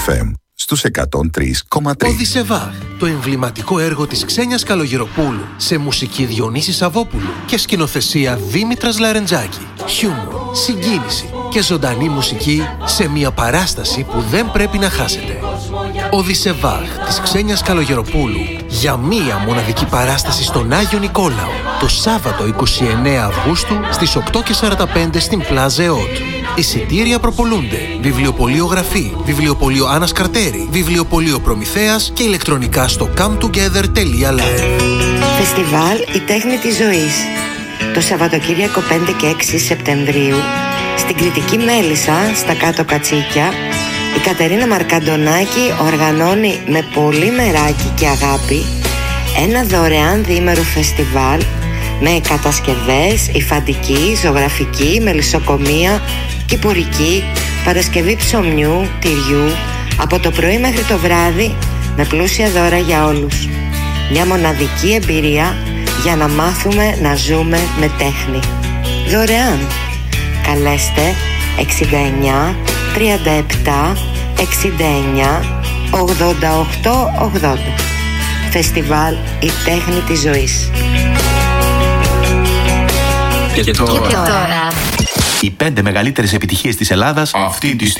FM στους 103,3. Οδυσσεβάχ, το εμβληματικό έργο της Ξένιας Καλογεροπούλου, σε μουσική Διονύση Σαββόπουλου και σκηνοθεσία Δήμητρας Λαρεντζάκη. Χιούμορ, συγκίνηση και ζωντανή μουσική σε μια παράσταση που δεν πρέπει να χάσετε. Οδυσσεβάχ της Ξένιας Καλογεροπούλου, για μία μοναδική παράσταση στον Άγιο Νικόλαο, το Σάββατο 29 Αυγούστου στις 8:45 στην Πλάζα ΕΟΤ. Εισιτήρια προπολούνται. Βιβλιοπωλείο Γραφή, Βιβλιοπωλείο Άννας Καρτέρη, Βιβλιοπωλείο Προμηθέας και ηλεκτρονικά στο cometogether.live. Φεστιβάλ Η Τέχνη της Ζωής. Το Σαββατοκύριακο 5 και 6 Σεπτεμβρίου στην Κρητική Μέλισσα, στα Κάτω Κατσίκια, η Κατερίνα Μαρκαντονάκη οργανώνει με πολύ μεράκι και αγάπη ένα δωρεάν διήμερο φεστιβάλ με κατασκευές, υφαντική, ζωγραφική, μελισσοκομεία, κυπουρική, παρασκευή ψωμιού, τυριού, από το πρωί μέχρι το βράδυ, με πλούσια δώρα για όλους. Μια μοναδική εμπειρία για να μάθουμε να ζούμε με τέχνη. Δωρεάν. Καλέστε 69 37 69 88 80. Φεστιβάλ Η Τέχνη της Ζωής. Και τώρα. Οι 5 μεγαλύτερες επιτυχίες της Ελλάδας αυτή τη στιγμή.